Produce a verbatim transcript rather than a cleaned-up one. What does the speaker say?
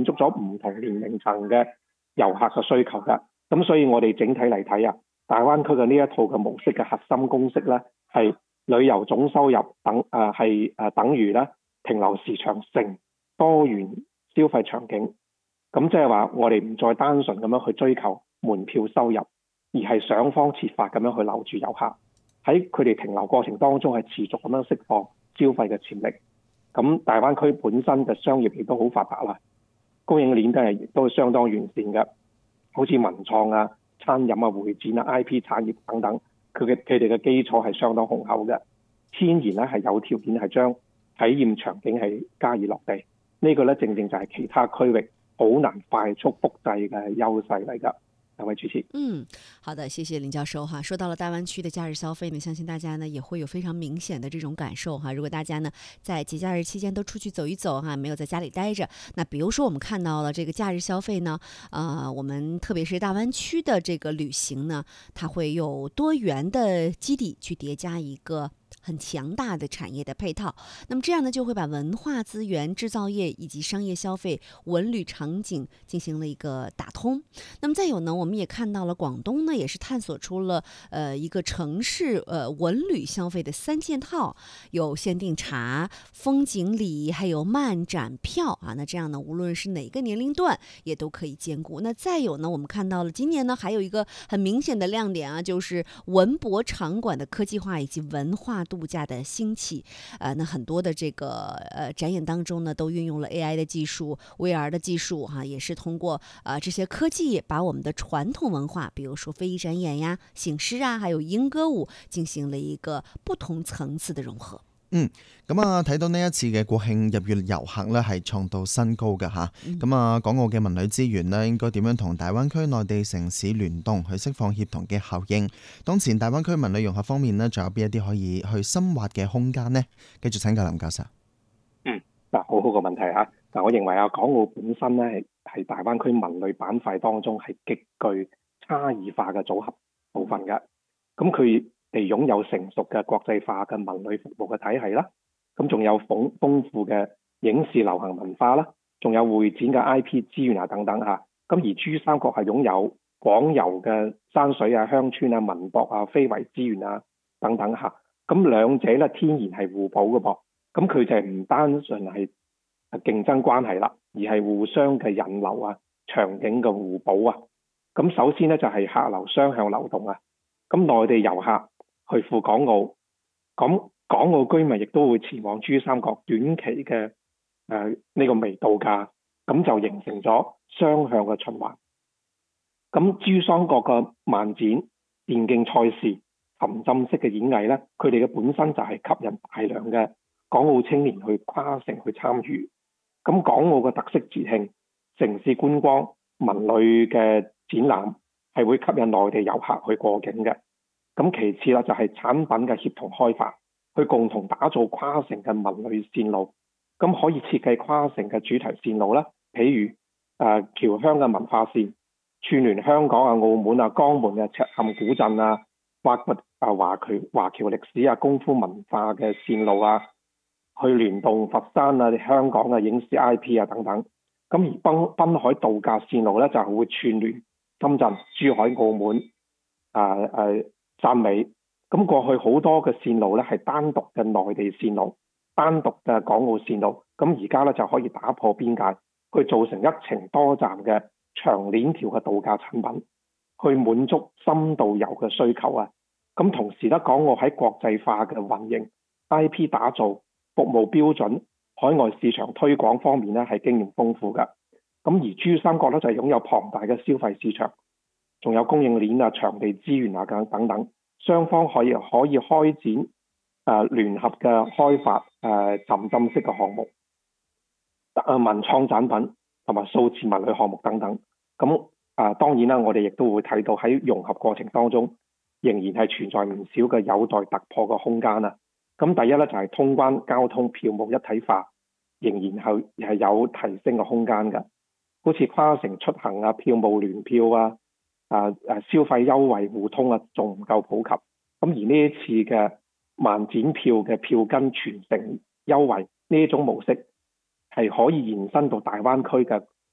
滿足咗唔同年齡層嘅遊客嘅需求㗎。咁所以我哋整體嚟睇啊，大灣區嘅呢一套嘅模式嘅核心公式咧，係旅遊總收入等誒係誒等於咧停留時長乘多元消費場景。咁即係話我哋唔再單純咁樣去追求門票收入，而係想方設法咁樣去留住遊客，喺佢哋停留過程當中係持續咁樣釋放消費嘅潛力。咁大灣區本身嘅商業亦都好發達啦，供應鏈都係亦都係相當完善嘅，好似文創啊、餐飲啊、會展啊、I P 產業等等，佢嘅佢哋嘅基礎係相當雄厚嘅，天然咧係有條件係將體驗場景係加以落地。呢、這個咧正正就係其他區域好難快速複製嘅優勢嚟㗎。兩位主持， 嗯，好的，謝謝林教授哈。說到了大灣區的假日消費呢，相信大家呢也會有非常明顯的這種感受哈。如果大家呢在節假日期間都出去走一走哈，沒有在家裡待着，那比如說我們看到了這個假日消費呢，呃，我們特別是大灣區的這個旅行呢，它會有多元的基地去疊加一個很強大的產業的配套，那麼這樣呢就會把文化資源、製造業以及商業消費、文旅場景進行了一個打通。那麼再有呢，我們也看到了廣東呢也是探索出了呃一個城市呃文旅消費的三件套，有限定茶、風景禮，還有漫展票啊。那這樣呢，無論是哪個年齡段也都可以兼顧。那再有呢，我們看到了今年呢還有一個很明顯的亮點啊，就是文博場館的科技化以及文化度假的興起，呃，那很多的這個呃展演當中呢，都運用了 A I 的技術、V R 的技術，哈、啊，也是通過呃這些科技，把我們的傳統文化，比如說非遺展演呀、醒獅啊，還有鶯歌舞，進行了一個不同層次的融合。 嗯，咁啊睇到呢一次嘅國慶入粵遊客咧係創到新高嘅吓，咁啊港澳嘅文旅資源咧應該點樣同大灣區內地城市聯動，去釋放協同嘅效應？當前大灣區文旅融合方面咧，仲有邊一啲可以去深挖嘅空間呢？繼續請教林教授。 嗯，嗱，好好個問題嚇。嗱，我認為啊，港澳本身咧係係大灣區文旅板塊當中係極具差異化嘅組合部分嘅，咁佢哋擁有成熟嘅國際化嘅文旅服務嘅體系啦，咁仲有豐豐富嘅影視流行文化啦，仲有會展嘅 I P 資源啊等等嚇。咁而珠三角係擁有廣遊嘅山水啊、鄉村啊、文博啊、非遺資源啊等等嚇。咁兩者咧天然係互補嘅噃。咁佢就係唔單純係競爭關係啦，而係互相嘅引流啊、場景嘅互補啊。咁首先咧就係客流雙向流動啊。咁內地遊客去赴港澳，咁港澳居民亦都會前往珠三角短期嘅誒呢個微度假，咁就形成咗雙向嘅循環。咁珠三角嘅漫展、電競賽事、沉浸式嘅演藝咧，佢哋嘅本身就係吸引大量嘅港澳青年去跨城去參與。咁港澳嘅特色節慶、城市觀光、文旅嘅展覽係會吸引內地遊客去過境嘅。咁其次啦，就係產品嘅協同開發，去共同打造跨城嘅文旅線路。咁可以設計跨城嘅主題線路啦，譬如誒、呃、僑鄉嘅文化線，串聯香港啊、澳門啊、江門嘅赤坎古鎮啊，挖掘啊華僑華僑歷史啊、功夫文化嘅線路啊，去聯動佛山啊、香港嘅影視 I P 啊等等。咁而濱濱海度假線路咧，就係會串聯深圳、珠海、澳門啊誒。呃汕尾。咁過去好多嘅線路咧係單獨嘅內地線路，單獨嘅港澳線路，咁而家咧就可以打破邊界，去做成一程多站嘅長鏈條嘅度假產品，去滿足深度遊嘅需求啊！咁同時咧，港澳喺國際化嘅運營、I P 打造、服務標準、海外市場推廣方面咧係經驗豐富嘅。咁而珠三角咧就係擁有龐大嘅消費市場，仲有供應鏈啊、場地資源啊等等，雙方可以可以開展誒、呃、聯合嘅開發誒、呃、沉浸式嘅項目、誒文創產品同埋數字文旅項目等等。咁啊、呃、當然啦，我哋亦都會睇到喺融合過程當中，仍然係存在唔少嘅有待突破嘅空間啊。咁第一咧就係、是、通關、交通、票務一體化，仍然係係有提升嘅空間嘅。好似跨城出行啊、票務聯票啊、啊誒消費優惠互通啊，仲唔夠普及。咁而呢一次嘅漫展票嘅票根全城優惠呢一種模式，係可以延伸到大灣區嘅